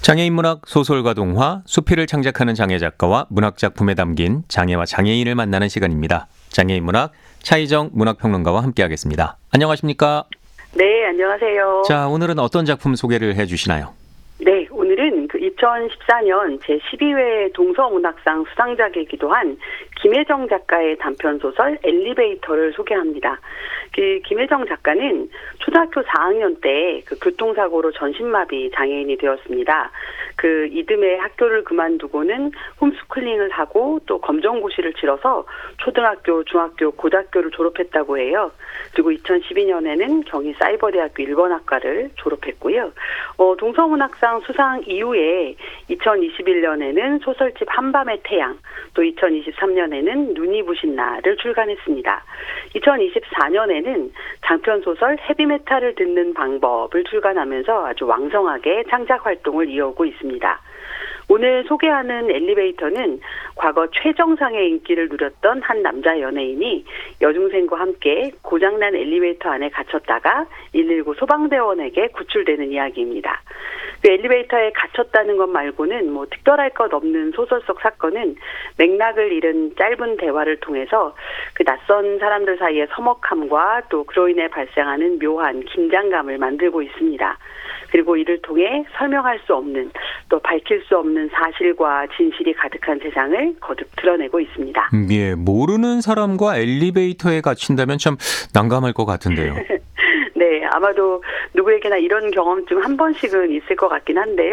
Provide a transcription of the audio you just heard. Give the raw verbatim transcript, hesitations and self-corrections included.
장애인 문학, 소설과 동화, 수필을 창작하는 장애 작가와 문학 작품에 담긴 장애와 장애인을 만나는 시간입니다. 장애인 문학, 차희정 문학평론가와 함께하겠습니다. 안녕하십니까? 네, 안녕하세요. 자, 오늘은 어떤 작품 소개를 해주시나요? 네, 오늘은 그 이천십사 년 제십이 회 동서문학상 수상작이기도 한 김혜정 작가의 단편소설 엘리베이터를 소개합니다. 그 김혜정 작가는 초등학교 사 학년 때 그 교통사고로 전신마비 장애인이 되었습니다. 그 이듬해 학교를 그만두고는 홈스쿨링을 하고 또 검정고시를 치러서 초등학교, 중학교, 고등학교를 졸업했다고 해요. 그리고 이천십이 년에는 경희사이버대학교 일 번 학과를 졸업했고요. 어, 동서문학상 수상 이후에 이천이십일 년에는 소설집 한밤의 태양, 또 이천이십삼 년에는 눈이 부신 날을 출간했습니다. 이천이십사 년에는 장편소설 헤비메탈을 듣는 방법을 출간하면서 아주 왕성하게 창작 활동을 이어오고 있습니다. 오늘 소개하는 엘리베이터는 과거 최정상의 인기를 누렸던 한 남자 연예인이 여중생과 함께 고장난 엘리베이터 안에 갇혔다가 일일구 소방대원에게 구출되는 이야기입니다. 그 엘리베이터에 갇혔다는 것 말고는 뭐 특별할 것 없는 소설 속 사건은 맥락을 잃은 짧은 대화를 통해서 그 낯선 사람들 사이의 서먹함과 또 그로 인해 발생하는 묘한 긴장감을 만들고 있습니다. 그리고 이를 통해 설명할 수 없는 또 밝힐 수 없는 사실과 진실이 가득한 세상을 거듭 드러내고 있습니다. 음, 예, 모르는 사람과 엘리베이터에 갇힌다면 참 난감할 것 같은데요. 네, 아마도 누구에게나 이런 경험쯤 한 번씩은 있을 것 같긴 한데요.